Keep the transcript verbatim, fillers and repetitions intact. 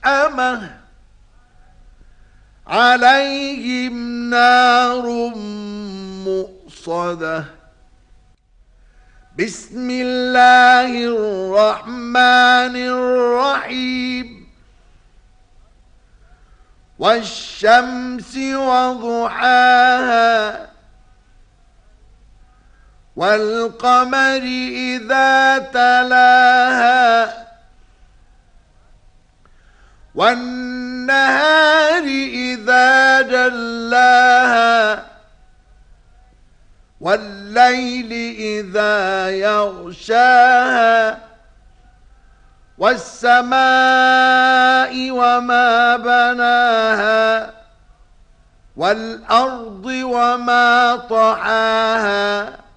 ملحمة عليهم نار مؤصدة بسم الله الرحمن الرحيم والشمس وضحاها والقمر إذا تلاها والنهار إذا جلاها والليل إذا يغشاها والسماء وما بناها والأرض وما طحاها